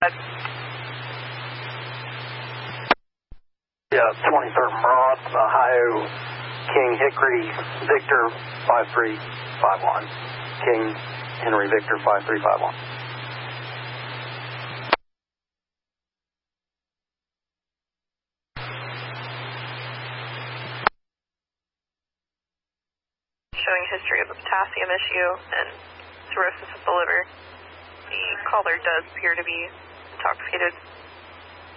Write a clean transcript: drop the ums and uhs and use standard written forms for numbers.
Yeah, 23rd Broad, Ohio, King Hickory, Victor 5351. King Henry Victor 5351. Showing history of a potassium issue and cirrhosis of the liver. The caller does appear to be intoxicated.